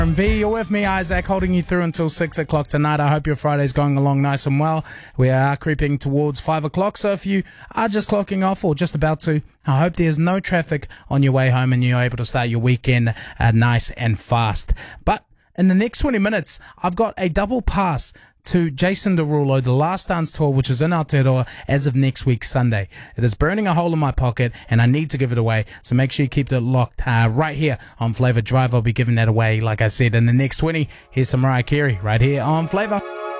V, you're with me, Isaac, holding you through until 6 o'clock tonight. I hope your Friday's going along nice and well. We are creeping towards 5 o'clock, so if you are just clocking off or just about to, I hope there's no traffic on your way home and you're able to start your weekend nice and fast. But in the next 20 minutes, I've got a double pass to Jason Derulo, the Last Dance Tour, which is in Aotearoa as of next week, Sunday. It is burning a hole in my pocket, and I need to give it away, so make sure you keep it locked right here on Flavour Drive. I'll be giving that away, like I said, in the next 20. Here's some Mariah Carey right here on Flavour.